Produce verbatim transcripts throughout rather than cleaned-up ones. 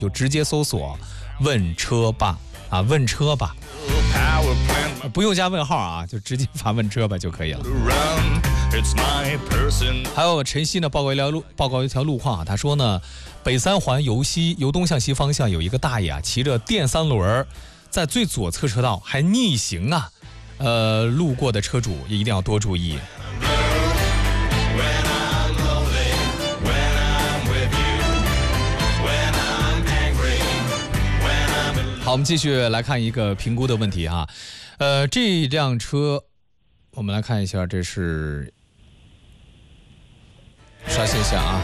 就直接搜索问车吧啊，问车吧，不用加问号啊，就直接发问车吧就可以了。还有晨曦呢，报告一条路，报告一条路况啊。他说呢，北三环由西由东向西方向有一个大爷啊，骑着电三轮，在最左侧车道还逆行啊，呃，路过的车主也一定要多注意。好，我们继续来看一个评估的问题哈，呃，这辆车，我们来看一下，这是刷新一下啊。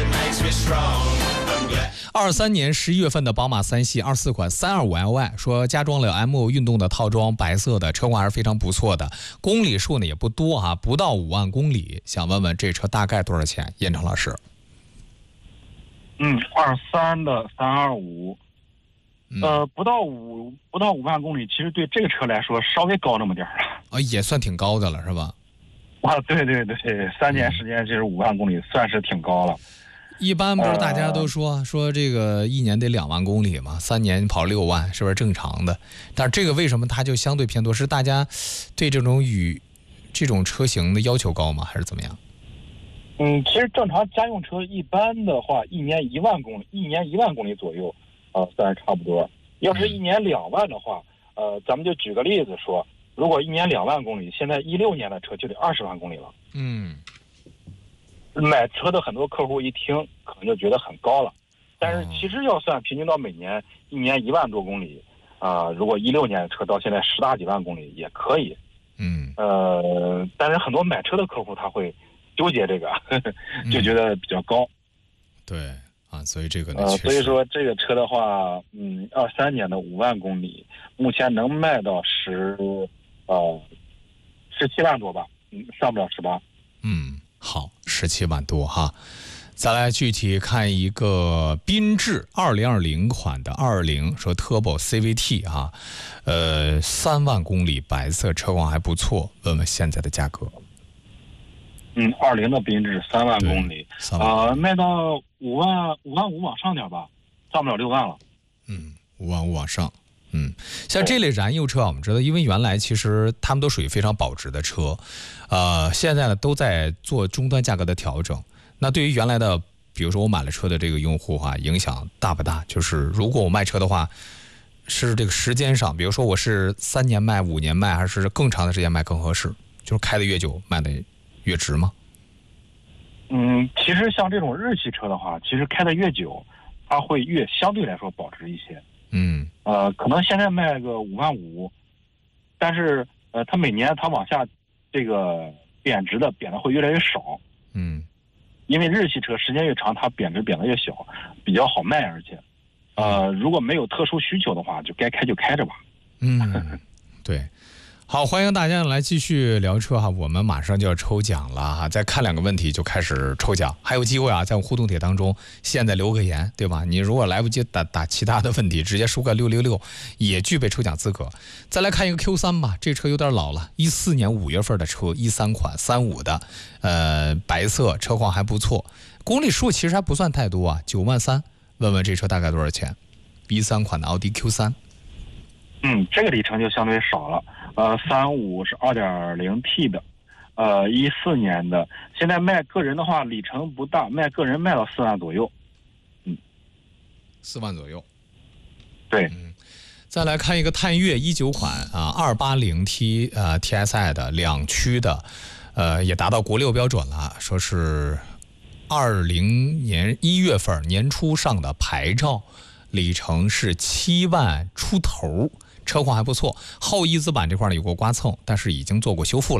二三年十一月份的宝马三系二四款三二五 L Y 说加装了 M O 运动的套装，白色的，车况还是非常不错的，公里数呢也不多啊，不到五万公里，想问问这车大概多少钱？燕城老师。 嗯，二三的三二五。呃，不到五不到五万公里，其实对这个车来说稍微高那么点儿了。 啊，也算挺高的了，是吧？ 啊，对对对，三年时间就是五万公里，算是挺高了。 一般不是大家都说、呃、说这个一年得两万公里嘛，三年跑六万，是不是正常的？但是这个为什么它就相对偏多？是大家对这种与这种车型的要求高吗？还是怎么样？ 嗯，其实正常家用车一般的话，一年一万公里，一年一万公里左右。呃，算是差不多。要是一年两万的话，呃，咱们就举个例子说，如果一年两万公里，现在一六年的车就得二十万公里了。 嗯， 买车的很多客户一听，可能就觉得很高了。但是其实要算平均到每年一年一万多公里，啊、呃，如果一六年的车到现在十大几万公里也可以。 嗯， 呃，但是很多买车的客户他会纠结这个，呵呵就觉得比较高。 嗯、对。啊，所以这个呢， 呃，所以说这个车的话，嗯，二三年的五万公里，目前能卖到十，呃，十七万多吧，嗯，上不了十八。 嗯，好，十七万多哈。再来具体看一个缤智二零二零款的二零，说 Turbo C V T 哈，呃，三万公里，白色，车况还不错，问问现在的价格。 嗯，二零的缤智三万公里，啊、呃，卖到五万五万五往上点吧，上不了六万了。 嗯，五万五往上。嗯，像这类燃油车啊，我们知道，因为原来其实他们都属于非常保值的车，呃，现在呢都在做终端价格的调整。那对于原来的，比如说我买了车的这个用户哈、啊，影响大不大？就是如果我卖车的话，是这个时间上，比如说我是三年卖、五年卖，还是更长的时间卖更合适？就是开的越久，卖的越值吗？ 嗯，其实像这种日系车的话，其实开的越久，它会越相对来说保值一些。 嗯， 呃，可能现在卖个五万五，但是呃，它每年它往下这个贬值的贬的会越来越少。 嗯， 因为日系车时间越长，它贬值贬的越小，比较好卖，而且呃，如果没有特殊需求的话，就该开就开着吧。 嗯，对。好，欢迎大家来继续聊车哈，我们马上就要抽奖了哈，再看两个问题就开始抽奖，还有机会啊，在我互动帖当中，现在留个言，对吧？你如果来不及打打其他的问题，直接输个六六六，也具备抽奖资格。再来看一个 Q 三 吧，这车有点老了，一四年五月份的车，一三款三五的，呃，白色，车况还不错，公里数其实还不算太多啊，九万三，问问这车大概多少钱？一三款的奥迪 Q 三。 嗯，这个里程就相对少了。呃，三五是 二点零 T 的，呃，一四年的，现在卖个人的话里程不大，卖个人卖到四万左右。嗯， 四万左右。 对。 嗯，再来看一个探岳一九款啊，二八零 T 呃 T S I 的两驱的，呃，也达到国六标准了，说是二零年一月份年初上的牌照，里程是七万出头。车况还不错，后翼子板这块呢有过刮蹭，但是已经做过修复了。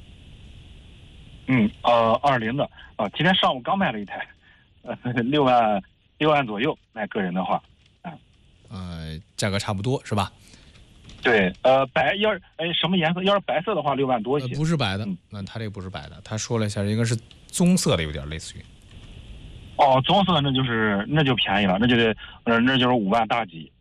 嗯，呃，二零的啊、呃，今天上午刚卖了一台，呃，六万六万左右卖个人的话，啊、 呃，价格差不多是吧？ 对，呃，白要是哎什么颜色？要是白色的话六万多一些。 呃、不是白的，那、嗯、他这个不是白的，他说了一下，应该是棕色的，有点类似于。 哦，棕色那就是那就便宜了，那就得呃那就是五万大几。